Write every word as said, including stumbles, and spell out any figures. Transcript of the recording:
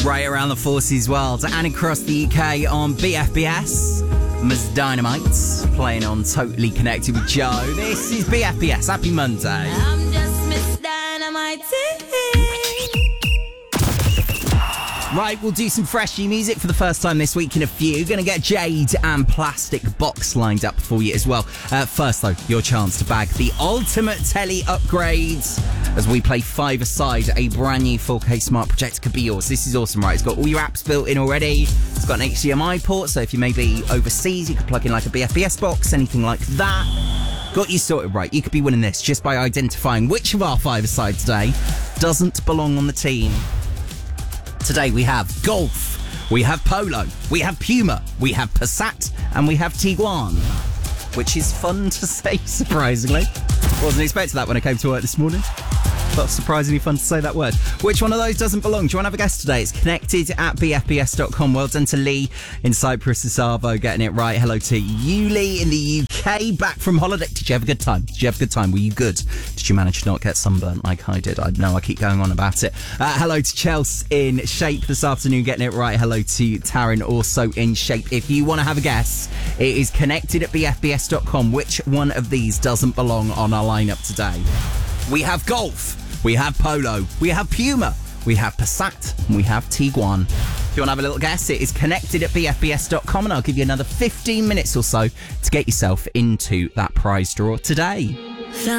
Right around the forces world and across the U K on B F B S. Miss Dynamite playing on Totally Connected with Joe. This is B F B S. Happy Monday. I'm just Miss Dynamite. Right, we'll do some freshy music for the first time this week in a few. Gonna get Jade and Plastic Box lined up for you as well. Uh, first, though, your chance to bag the ultimate telly upgrades as we play five-a-side. A brand new four K smart projector could be yours. This is awesome, right? It's got all your apps built in already. It's got an H D M I port, so if you may be overseas, you could plug in like a B F B S box, anything like that. Got you sorted, right? You could be winning this just by identifying which of our five-a-side today doesn't belong on the team. Today we have Golf, we have Polo, we have Puma, we have Passat, and we have Tiguan, which is fun to say, surprisingly. Wasn't expecting that when I came to work this morning. But surprisingly fun to say that word. Which one of those doesn't belong? Do you want to have a guess today? It's connected at b f b s dot com. Well done to Lee in Cyprus and Savo getting it right. Hello to you, Lee, in the U K. Back from holiday. Did you have a good time? Did you have a good time? Were you good? Did you manage to not get sunburnt like I did? I know I keep going on about it. Uh, hello to Chelsea in Shape this afternoon getting it right. Hello to Taryn also in Shape. If you want to have a guess, it is connected at b f b s dot com. Which one of these doesn't belong on our lineup today? We have Golf. We have Polo, we have Puma, we have Passat, and we have Tiguan. If you want to have a little guess, it is connected at b f b s dot com, and I'll give you another fifteen minutes or so to get yourself into that prize draw today.